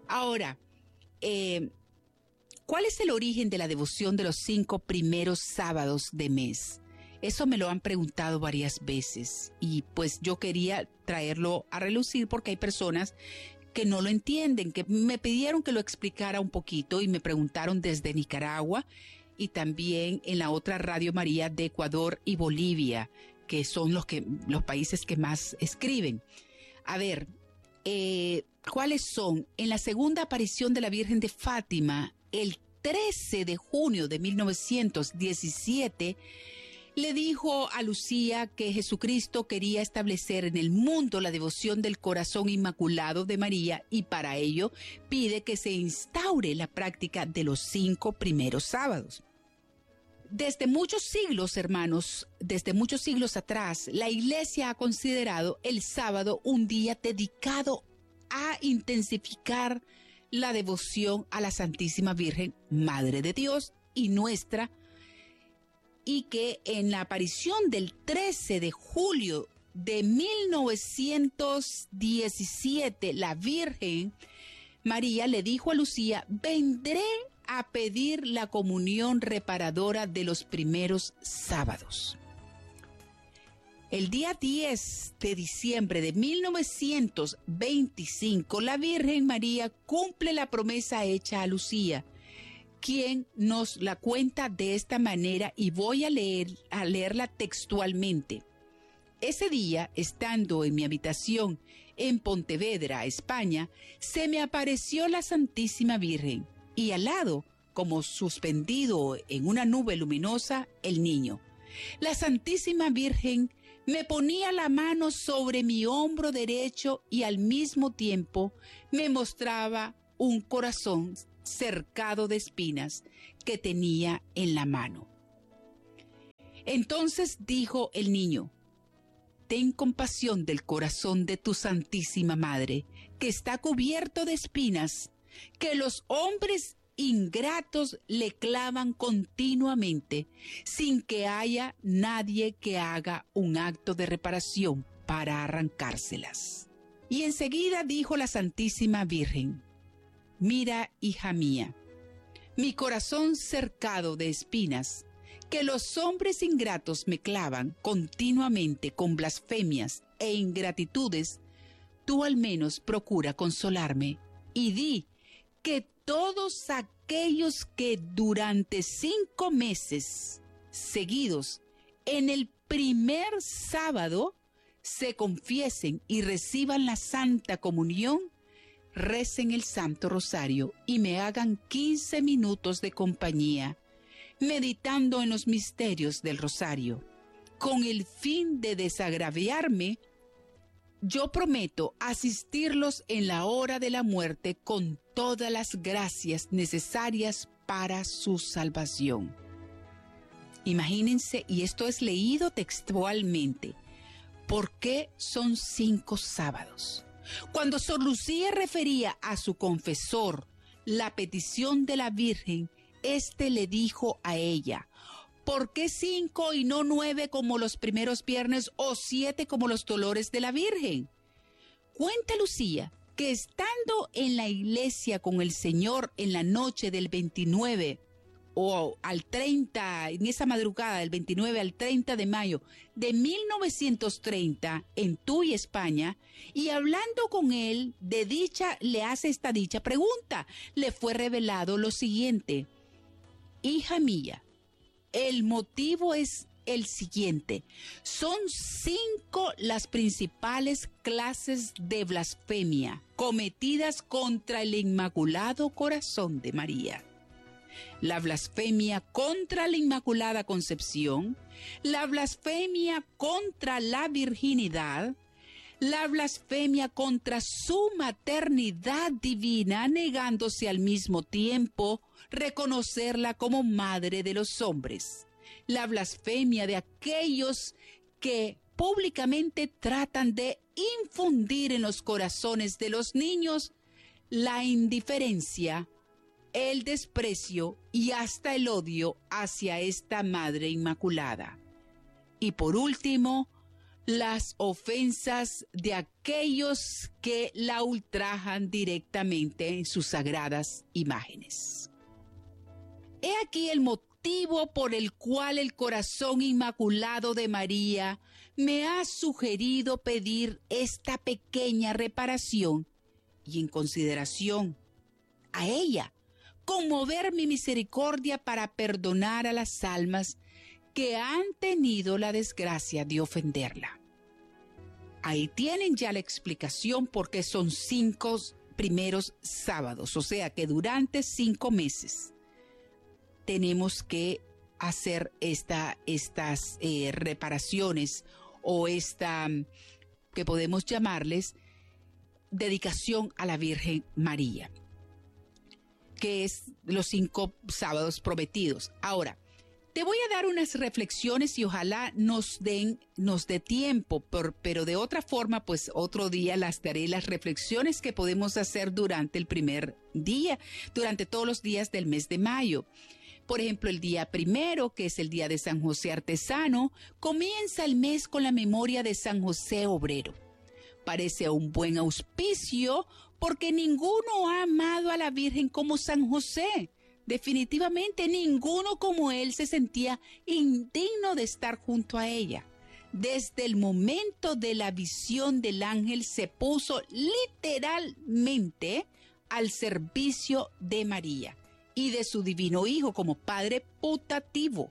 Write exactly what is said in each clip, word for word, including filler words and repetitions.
Ahora, eh, ¿cuál es el origen de la devoción de los cinco primeros sábados de mes? Eso me lo han preguntado varias veces y pues yo quería traerlo a relucir porque hay personas que no lo entienden, que me pidieron que lo explicara un poquito y me preguntaron desde Nicaragua y también en la otra Radio María de Ecuador y Bolivia, que son los, que, los países que más escriben. A ver, eh, ¿cuáles son? En la segunda aparición de la Virgen de Fátima, el trece de junio de mil novecientos diecisiete, le dijo a Lucía que Jesucristo quería establecer en el mundo la devoción del corazón inmaculado de María y para ello pide que se instaure la práctica de los cinco primeros sábados. Desde muchos siglos, hermanos, desde muchos siglos atrás, la Iglesia ha considerado el sábado un día dedicado a intensificar la devoción a la Santísima Virgen, Madre de Dios y nuestra, y que en la aparición del trece de julio de mil novecientos diecisiete, la Virgen María le dijo a Lucía: vendré a pedir la comunión reparadora de los primeros sábados. El día diez de diciembre de mil novecientos veinticinco, la Virgen María cumple la promesa hecha a Lucía, quien nos la cuenta de esta manera y voy a, leer, a leerla textualmente. Ese día, estando en mi habitación en Pontevedra, España, se me apareció la Santísima Virgen y al lado, como suspendido en una nube luminosa, el niño. La Santísima Virgen me ponía la mano sobre mi hombro derecho y al mismo tiempo me mostraba un corazón cercado de espinas que tenía en la mano. Entonces dijo el niño: ten compasión del corazón de tu Santísima Madre, que está cubierto de espinas, que los hombres ingratos le clavan continuamente, sin que haya nadie que haga un acto de reparación para arrancárselas. Y enseguida dijo la Santísima Virgen: mira, hija mía, mi corazón cercado de espinas, que los hombres ingratos me clavan continuamente con blasfemias e ingratitudes, tú al menos procura consolarme y di que todos aquellos que durante cinco meses seguidos, en el primer sábado, se confiesen y reciban la Santa Comunión, recen el Santo Rosario y me hagan quince minutos de compañía, meditando en los misterios del Rosario, con el fin de desagraviarme. Yo prometo asistirlos en la hora de la muerte con todas las gracias necesarias para su salvación. Imagínense, y esto es leído textualmente, ¿por qué son cinco sábados? Cuando Sor Lucía refería a su confesor la petición de la Virgen, éste le dijo a ella: ¿por qué cinco y no nueve como los primeros viernes o siete como los dolores de la Virgen? Cuenta Lucía que estando en la iglesia con el Señor en la noche del veintinueve o al treinta, en esa madrugada del veintinueve al treinta de mayo de mil novecientos treinta en Tuy, España, y hablando con él de dicha, le hace esta dicha pregunta. Le fue revelado lo siguiente: hija mía, el motivo es el siguiente. Son cinco las principales clases de blasfemia cometidas contra el Inmaculado Corazón de María. La blasfemia contra la Inmaculada Concepción, la blasfemia contra la virginidad, la blasfemia contra su maternidad divina, negándose al mismo tiempo reconocerla como madre de los hombres, la blasfemia de aquellos que públicamente tratan de infundir en los corazones de los niños la indiferencia, el desprecio y hasta el odio hacia esta Madre Inmaculada. Y por último, las ofensas de aquellos que la ultrajan directamente en sus sagradas imágenes. He aquí el motivo por el cual el corazón inmaculado de María me ha sugerido pedir esta pequeña reparación y en consideración a ella, conmover mi misericordia para perdonar a las almas que han tenido la desgracia de ofenderla. Ahí tienen ya la explicación por qué son cinco primeros sábados, o sea que durante cinco meses tenemos que hacer esta, estas eh, reparaciones o esta, que podemos llamarles, dedicación a la Virgen María, que es los cinco sábados prometidos. Ahora, te voy a dar unas reflexiones y ojalá nos den, nos dé tiempo, por, pero de otra forma, pues otro día las daré, las reflexiones que podemos hacer durante el primer día, durante todos los días del mes de mayo. Por ejemplo, el día primero, que es el día de San José Artesano, comienza el mes con la memoria de San José Obrero. Parece un buen auspicio porque ninguno ha amado a la Virgen como San José. Definitivamente ninguno como él se sentía indigno de estar junto a ella. Desde el momento de la visión del ángel se puso literalmente al servicio de María y de su divino Hijo como Padre putativo.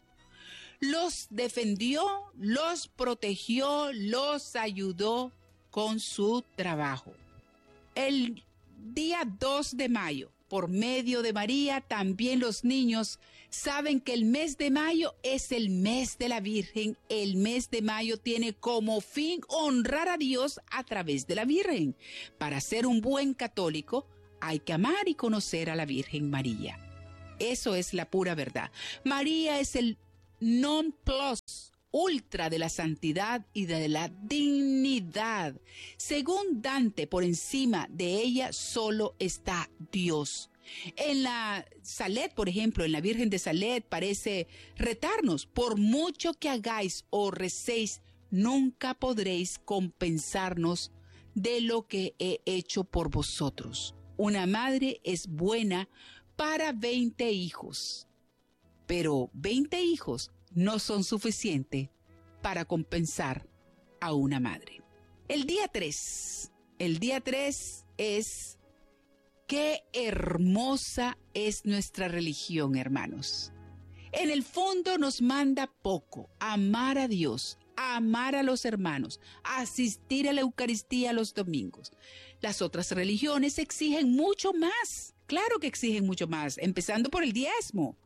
Los defendió, los protegió, los ayudó con su trabajo. El día dos de mayo, por medio de María, también los niños saben que el mes de mayo es el mes de la Virgen. El mes de mayo tiene como fin honrar a Dios a través de la Virgen. Para ser un buen católico hay que amar y conocer a la Virgen María. Eso es la pura verdad. María es el non plus ultra de la santidad y de la dignidad. Según Dante, por encima de ella solo está Dios. En la Salet, por ejemplo, en la Virgen de Salet parece retarnos: por mucho que hagáis o recéis, nunca podréis compensarnos de lo que he hecho por vosotros. Una madre es buena para veinte hijos, pero veinte hijos no son suficientes para compensar a una madre. El día tres, el día tres es, qué hermosa es nuestra religión, hermanos. En el fondo nos manda poco: amar a Dios, amar a los hermanos, asistir a la Eucaristía los domingos. Las otras religiones exigen mucho más, claro que exigen mucho más, empezando por el diezmo.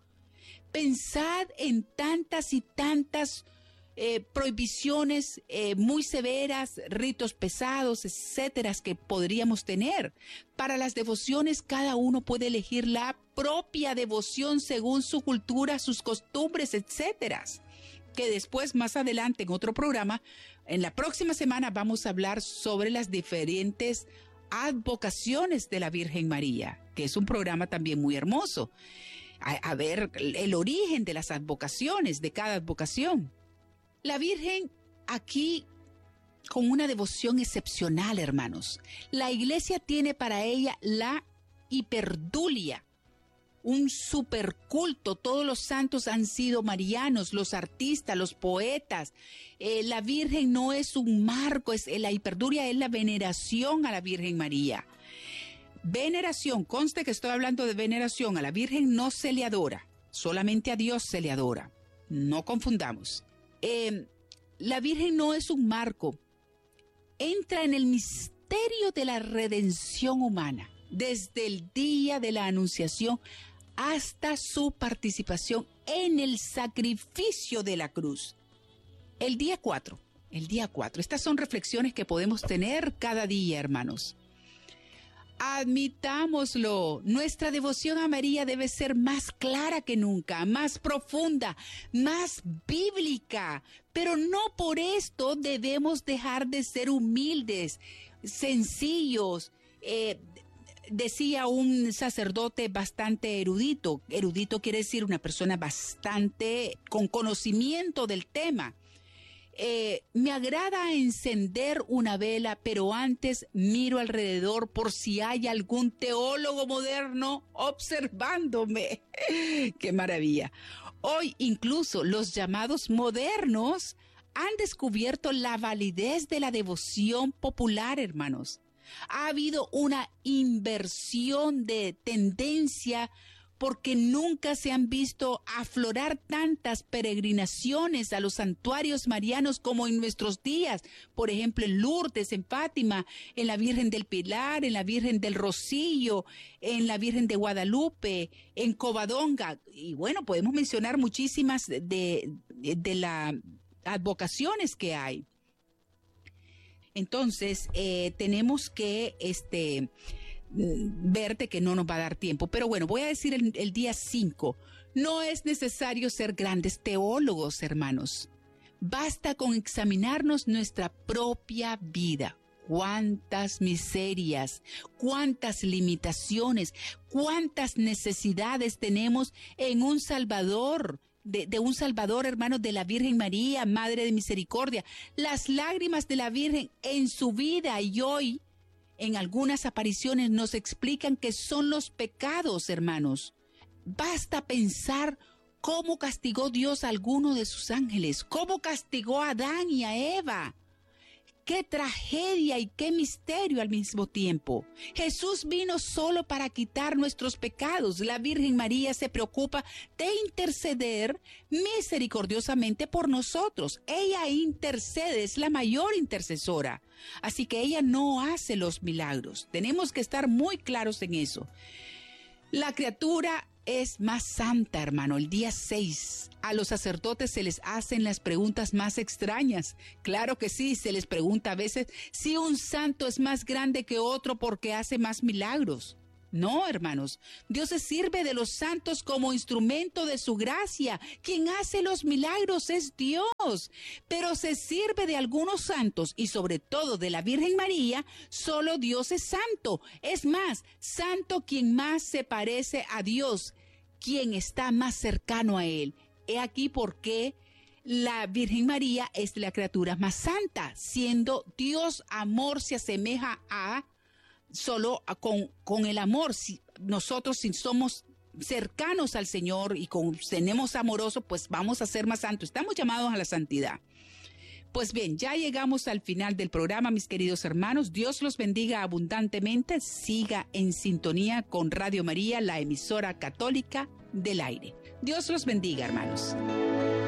Pensad en tantas y tantas eh, prohibiciones eh, muy severas, ritos pesados, etcétera, que podríamos tener. Para las devociones, cada uno puede elegir la propia devoción según su cultura, sus costumbres, etcétera. Que después, más adelante, en otro programa, en la próxima semana, vamos a hablar sobre las diferentes advocaciones de la Virgen María, que es un programa también muy hermoso. A, a ver el origen de las advocaciones, de cada advocación. La Virgen aquí con una devoción excepcional, hermanos. La Iglesia tiene para ella la hiperdulia, un superculto. Todos los santos han sido marianos, los artistas, los poetas. Eh, la Virgen no es un marco, es, la hiperdulia es la veneración a la Virgen María. Veneración, conste que estoy hablando de veneración. A la Virgen no se le adora, solamente a Dios se le adora. No confundamos. Eh, la Virgen no es un marco, entra en el misterio de la redención humana, desde el día de la Anunciación hasta su participación en el sacrificio de la cruz. El día cuatro, el día cuatro, estas son reflexiones que podemos tener cada día, hermanos. Admitámoslo, nuestra devoción a María debe ser más clara que nunca, más profunda, más bíblica, pero no por esto debemos dejar de ser humildes, sencillos. Eh, decía un sacerdote bastante erudito, erudito quiere decir una persona bastante con conocimiento del tema. eh, me agrada encender una vela, pero antes miro alrededor por si hay algún teólogo moderno observándome. ¡Qué maravilla! Hoy incluso los llamados modernos han descubierto la validez de la devoción popular, hermanos. Ha habido una inversión de tendencia porque nunca se han visto aflorar tantas peregrinaciones a los santuarios marianos como en nuestros días. Por ejemplo, en Lourdes, en Fátima, en la Virgen del Pilar, en la Virgen del Rocío, en la Virgen de Guadalupe, en Covadonga. Y bueno, podemos mencionar muchísimas de, de, de las advocaciones que hay. Entonces, eh, tenemos que este, verte que no nos va a dar tiempo. Pero bueno, voy a decir el, el día cinco. No es necesario ser grandes teólogos, hermanos. Basta con examinarnos nuestra propia vida. Cuántas miserias, cuántas limitaciones, cuántas necesidades tenemos en un Salvador. De, de un Salvador, hermanos, de la Virgen María, Madre de Misericordia. Las lágrimas de la Virgen en su vida y hoy, en algunas apariciones, nos explican que son los pecados, hermanos. Basta pensar cómo castigó Dios a alguno de sus ángeles, cómo castigó a Adán y a Eva. ¡Qué tragedia y qué misterio al mismo tiempo! Jesús vino solo para quitar nuestros pecados. La Virgen María se preocupa de interceder misericordiosamente por nosotros. Ella intercede, es la mayor intercesora. Así que ella no hace los milagros. Tenemos que estar muy claros en eso. La criatura es más santa, hermano. El día seis, a los sacerdotes se les hacen las preguntas más extrañas. Claro que sí, se les pregunta a veces si un santo es más grande que otro porque hace más milagros. No, hermanos, Dios se sirve de los santos como instrumento de su gracia. Quien hace los milagros es Dios, pero se sirve de algunos santos y sobre todo de la Virgen María. Solo Dios es santo. Es más, santo quien más se parece a Dios, quien está más cercano a Él. He aquí por qué la Virgen María es la criatura más santa, siendo Dios amor se asemeja a solo con, con el amor. Si nosotros si somos cercanos al Señor y con, tenemos amoroso, pues vamos a ser más santos. Estamos llamados a la santidad. Pues bien, ya llegamos al final del programa, mis queridos hermanos. Dios los bendiga abundantemente. Siga en sintonía con Radio María, la emisora católica del aire. Dios los bendiga, hermanos.